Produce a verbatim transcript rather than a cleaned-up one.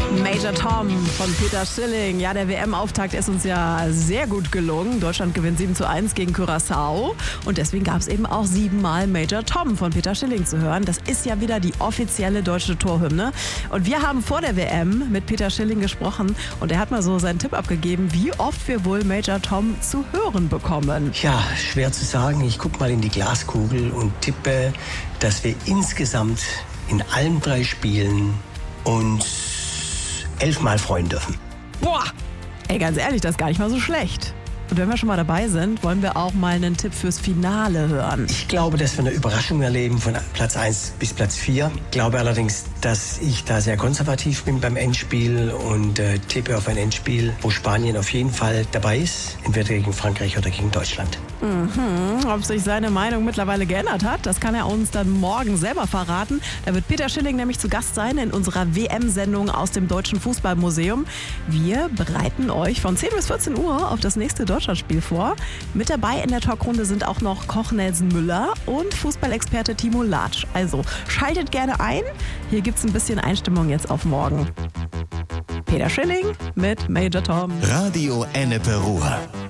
Major Tom von Peter Schilling. Ja, der W M-Auftakt ist uns ja sehr gut gelungen. Deutschland gewinnt sieben zu eins gegen Curaçao. Und deswegen gab es eben auch siebenmal Major Tom von Peter Schilling zu hören. Das ist ja wieder die offizielle deutsche Torhymne. Und wir haben vor der W M mit Peter Schilling gesprochen. Und er hat mal so seinen Tipp abgegeben, wie oft wir wohl Major Tom zu hören bekommen. Ja, schwer zu sagen. Ich gucke mal in die Glaskugel und tippe, dass wir insgesamt in allen drei Spielen uns elfmal freuen dürfen. Boah, ey, ganz ehrlich, das ist gar nicht mal so schlecht. Und wenn wir schon mal dabei sind, wollen wir auch mal einen Tipp fürs Finale hören. Ich glaube, dass wir eine Überraschung erleben von Platz eins bis Platz vier. Ich glaube allerdings, dass ich da sehr konservativ bin beim Endspiel und äh, tippe auf ein Endspiel, wo Spanien auf jeden Fall dabei ist, entweder gegen Frankreich oder gegen Deutschland. Mhm. Ob sich seine Meinung mittlerweile geändert hat, das kann er uns dann morgen selber verraten. Da wird Peter Schilling nämlich zu Gast sein in unserer W M-Sendung aus dem Deutschen Fußballmuseum. Wir bereiten euch von zehn bis vierzehn Uhr auf das nächste Deutschlandspiel vor. Mit dabei in der Talkrunde sind auch noch Koch Nelson Müller und Fußballexperte Timo Latsch. Also schaltet gerne ein. Hier gibt's ein bisschen Einstimmung jetzt auf morgen. Peter Schilling mit Major Tom. Radio Ennepe Ruhr.